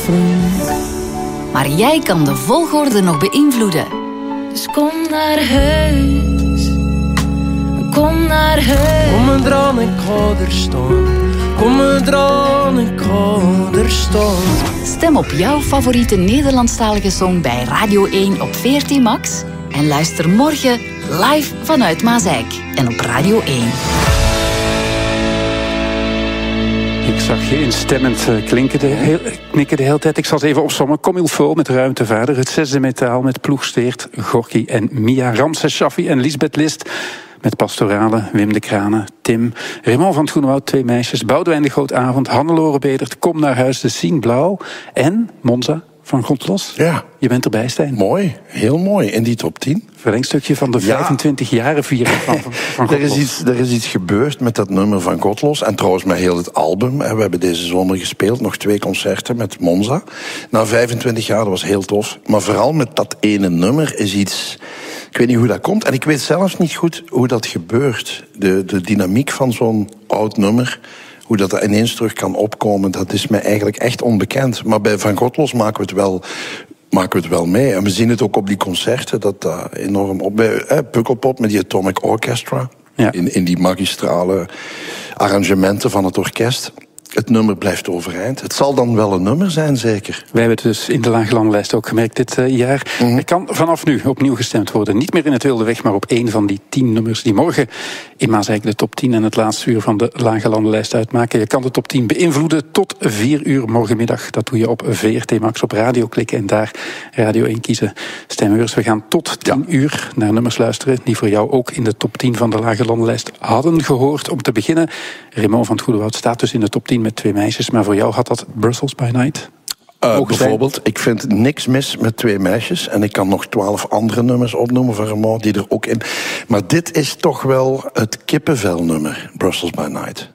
different. Maar jij kan de volgorde nog beïnvloeden. Dus kom naar huis. Kom naar huis. Kom eraan, ik ga er staan. Kom eraan, ik ga er staan. Stem op jouw favoriete Nederlandstalige song bij Radio 1 op 14 Max. En luister morgen live vanuit Maasijk en op Radio 1. Ik zag je instemmend knikken de hele tijd. Ik zal het even opzommen. Comme il faut met Ruimtevader. Het Zesde Metaal met Ploegsteert, Gorky en Mia. Ramses Shaffi en Lisbeth List met Pastorale. Wim de Kranen, Tim. Raymond van het Groenewoud, 2 meisjes. Boudewijn de Grootavond, Hannelore Bedert, Kom naar huis, de Sien Blauw. En Monza van Grondlos. Ja. Je bent erbij, Stijn. Mooi, heel mooi. In die top 10. Verlengstukje van de 25 jaren viering van Godlos. Er is iets gebeurd met dat nummer van Godlos. En trouwens met heel het album. We hebben deze zomer gespeeld. Nog 2 concerten met Monza. Na 25 jaar, dat was heel tof. Maar vooral met dat ene nummer is iets... Ik weet niet hoe dat komt. En ik weet zelfs niet goed hoe dat gebeurt. De dynamiek van zo'n oud nummer... Hoe dat ineens terug kan opkomen, dat is mij eigenlijk echt onbekend. Maar bij Van Godlos maken we het wel mee. En we zien het ook op die concerten, dat enorm op. Bij Pukkelpop met die Atomic Orchestra. Ja. In die magistrale arrangementen van het orkest. Het nummer blijft overeind. Het zal dan wel een nummer zijn, zeker. Wij hebben het dus in de Lage Landenlijst ook gemerkt dit jaar. Er kan vanaf nu opnieuw gestemd worden. Niet meer in het Wilde Weg, maar op 1 van die 10 nummers die morgen in Maasijk de top 10 en het laatste uur van de Lage Landenlijst uitmaken. Je kan de top 10 beïnvloeden tot 4 uur morgenmiddag. Dat doe je op VRT Max op radio klikken en daar Radio 1 kiezen. Stemmeurs, we gaan tot 10 uur naar nummers luisteren die voor jou ook in de top 10 van de Lage Landenlijst hadden gehoord. Om te beginnen, Raymond van het Goedewoud staat dus in de top 10 met 2 meisjes, maar voor jou had dat Brussels by Night? Bijvoorbeeld, ik vind niks mis met 2 meisjes. En ik kan nog 12 andere nummers opnoemen van Raymond die er ook in. Maar dit is toch wel het kippenvelnummer, Brussels by Night.